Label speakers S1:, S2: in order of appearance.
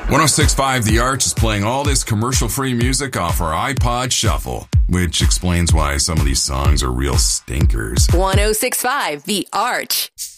S1: 1065 The Arch is playing all this commercial-free music off our iPod Shuffle, which explains why some of these songs are real stinkers.
S2: 1065 The Arch.